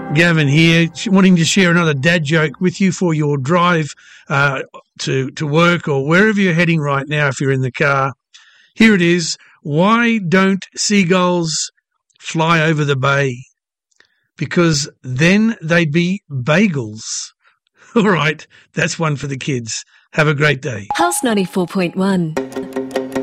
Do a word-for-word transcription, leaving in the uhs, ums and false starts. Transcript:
Gavin here, wanting to share another dad joke with you for your drive uh, to, to work or wherever you're heading right now if you're in the car. Here it is. Why don't seagulls fly over the bay? Because then they'd be bagels. All right, that's one for the kids. Have a great day. Pulse ninety-four point one.